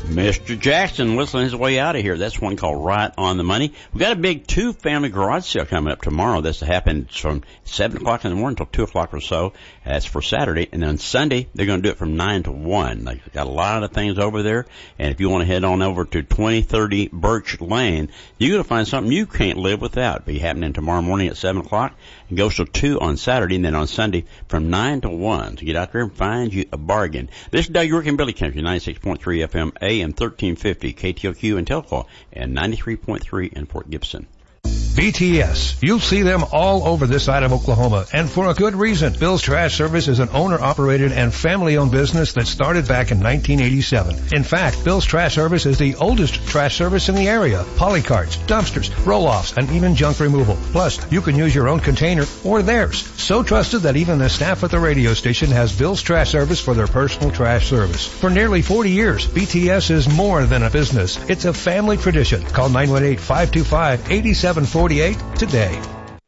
Mr. Jackson whistling his way out of here. That's one called Right on the Money. We've got a big 2-family garage sale coming up tomorrow. This happens from 7 o'clock in the morning until 2 o'clock or so. That's for Saturday. And then Sunday, they're going to do it from 9 to 1. They've got a lot of things over there. And if you want to head on over to 2030 Birch Lane, you're going to find something you can't live without. It'll be happening tomorrow morning at 7 o'clock. It goes till 2 on Saturday, and then on Sunday from 9 to 1. So get out there and find you a bargain. This is Doug York in Billy Country, 96.3 FM, AM 1350, KTOQ in Telqua, and 93.3 in Fort Gibson. BTS. You'll see them all over this side of Oklahoma, and for a good reason. Bill's Trash Service is an owner-operated and family-owned business that started back in 1987. In fact, Bill's Trash Service is the oldest trash service in the area. Polycarts, dumpsters, roll-offs, and even junk removal. Plus, you can use your own container or theirs. So trusted that even the staff at the radio station has Bill's Trash Service for their personal trash service. For nearly 40 years, BTS is more than a business. It's a family tradition. Call 918-525-8748 today.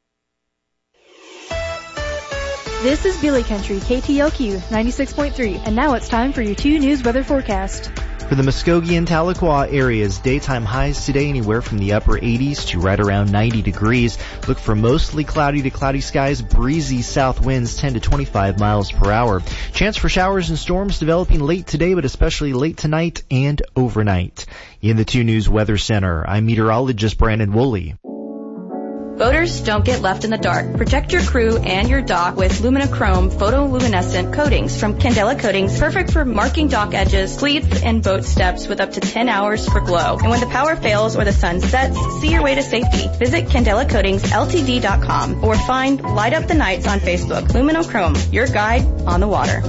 This is Billy Country, KTOQ 96.3, and now it's time for your 2 News weather forecast. For the Muskogee and Tahlequah areas, daytime highs today anywhere from the upper 80s to right around 90 degrees. Look for mostly cloudy to cloudy skies, breezy south winds 10 to 25 miles per hour. Chance for showers and storms developing late today, but especially late tonight and overnight. In the 2 News Weather Center, I'm meteorologist Brandon Woolley. Boaters, don't get left in the dark. Protect your crew and your dock with Luminochrome photoluminescent coatings from Candela Coatings, perfect for marking dock edges, cleats, and boat steps with up to 10 hours for glow. And when the power fails or the sun sets, see your way to safety. Visit CandelaCoatingsLTD.com or find Light Up the Nights on Facebook. Luminochrome, your guide on the water.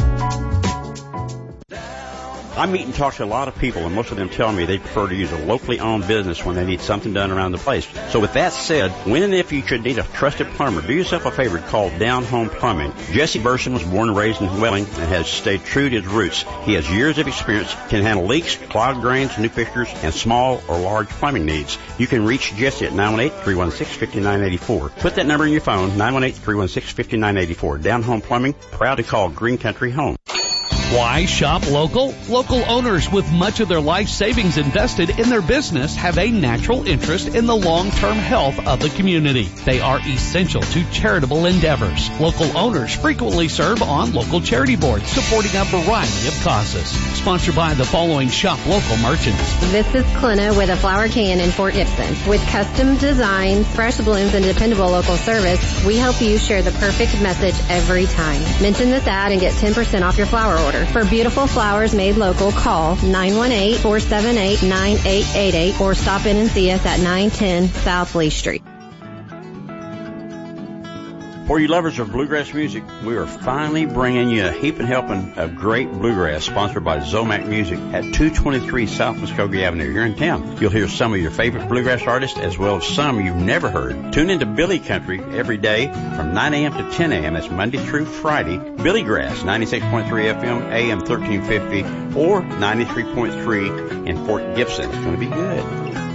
I meet and talk to a lot of people, and most of them tell me they prefer to use a locally owned business when they need something done around the place. So with that said, when and if you should need a trusted plumber, do yourself a favor, call Down Home Plumbing. Jesse Burson was born and raised in Welling and has stayed true to his roots. He has years of experience, can handle leaks, clogged drains, new fixtures, and small or large plumbing needs. You can reach Jesse at 918-316-5984. Put that number in your phone, 918-316-5984. Down Home Plumbing, proud to call Green Country home. Why shop local? Local owners with much of their life savings invested in their business have a natural interest in the long-term health of the community. They are essential to charitable endeavors. Local owners frequently serve on local charity boards supporting a variety of causes. Sponsored by the following shop local merchants. This is Clina with a flower can in Fort Gibson. With custom designs, fresh blooms, and dependable local service, we help you share the perfect message every time. Mention this ad and get 10% off your flower order. For beautiful flowers made local, call 918-478-9888 or stop in and see us at 910 South Lee Street. For you lovers of bluegrass music, we are finally bringing you a heaping helping of great bluegrass, sponsored by Zomac Music at 223 South Muskogee Avenue here in town. You'll hear some of your favorite bluegrass artists as well as some you've never heard. Tune into Billy Country every day from 9 a.m. to 10 a.m. That's Monday through Friday. Billy Grass, 96.3 FM, AM 1350, or 93.3 in Fort Gibson. It's going to be good.